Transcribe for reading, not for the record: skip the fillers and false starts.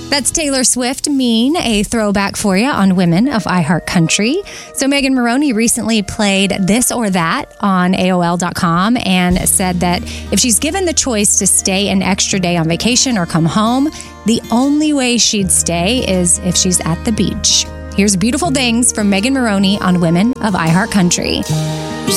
That's Taylor Swift, Mean, a throwback for you on Women of iHeartCountry. So Megan Moroney recently played This or That on AOL.com and said that if she's given the choice to stay an extra day on vacation or come home, the only way she'd stay is if she's at the beach. Here's Beautiful Things from Megan Moroney on Women of iHeartCountry. You